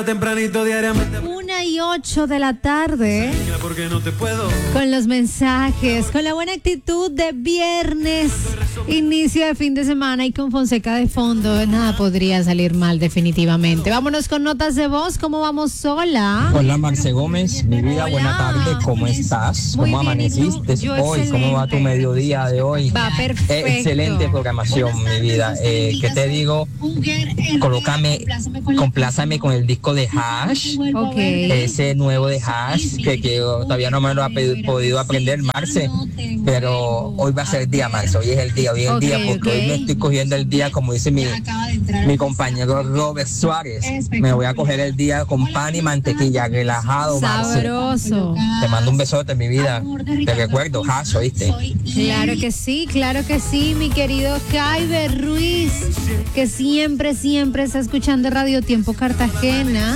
Tempranito diariamente. 1:08 de la tarde. Porque no te puedo. Con los mensajes, con la buena actitud de viernes, inicio de fin de semana y con Fonseca de fondo, nada podría salir mal definitivamente. Vámonos con notas de voz. ¿Cómo vamos sola? Hola Marce Gómez, mi vida, Hola. buena tarde, ¿cómo estás? Muy ¿Cómo bien, ¿y tú? amaneciste Yo hoy? ¿Cómo va tu excelente. mediodía de hoy? Va perfecto. Excelente programación, mi vida. ¿Qué te digo? Complázame con el disco de Hash, Ok. ese nuevo de Hash, que todavía no me lo ha podido aprender, Marce, pero hoy va a ser el día, Marce, hoy es el día, porque hoy me estoy cogiendo el día, como dice mi compañero Robert Suárez, me voy a coger el día con pan y mantequilla, relajado, Marce. Sabroso. Te mando un besote, mi vida. Te recuerdo, Hash, ¿oíste? Claro que sí, mi querido Jaiber Ruiz, que siempre está escuchando Radio Tiempo Cartagena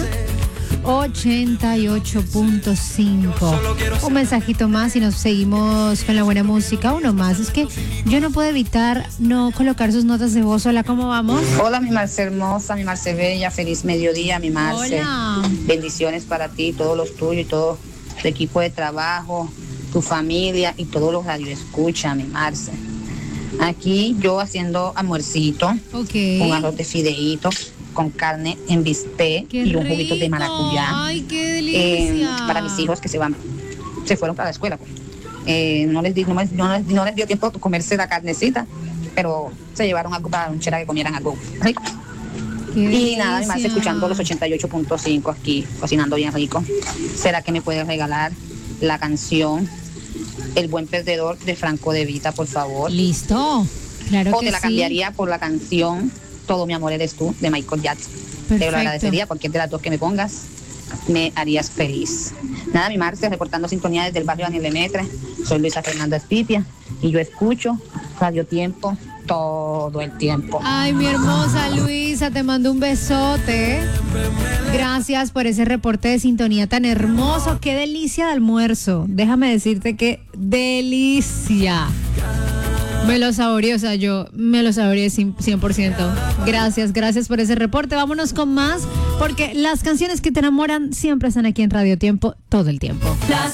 88.5. Un mensajito más y nos seguimos con la buena música. Uno más. Es que yo no puedo evitar no colocar sus notas de voz. Hola, ¿cómo vamos? Hola, mi Marce hermosa, mi Marce bella, feliz mediodía, mi Marce. Hola. Bendiciones para ti, todos los tuyos y todo tu equipo de trabajo, tu familia y todos los radioescuchas, mi Marce. Aquí yo haciendo almuercito, Ok. con arroz de fideíto, con carne en bistec Qué y un juguito de rico. maracuyá. Ay, qué delicia. Para mis hijos que se fueron para la escuela. Pues. No les dio tiempo de comerse la carnecita, pero se llevaron algo para un chera que comieran algo rico. Qué Y nada, mi Marce delicia. escuchando los 88.5 aquí, cocinando bien rico. ¿Será que me puedes regalar la canción El Buen Perdedor de Franco De Vita, por favor? Listo. Claro O que te la sí. cambiaría por la canción Todo mi amor eres tú, de Michael Jackson. Te Perfecto. lo agradecería, cualquier de las dos que me pongas, me harías feliz. Nada, mi Marce, reportando sintonía desde el barrio Daniel Lemetre. Soy Luisa Fernanda Espitia y yo escucho Radio Tiempo todo el tiempo. Ay, mi hermosa Luisa, te mando un besote. Gracias por ese reporte de sintonía tan hermoso. Qué delicia de almuerzo. Déjame decirte que delicia. Me lo saboreé, yo me lo saboreé 100%. Gracias por ese reporte. Vámonos con más, porque las canciones que te enamoran siempre están aquí en Radio Tiempo todo el tiempo. Las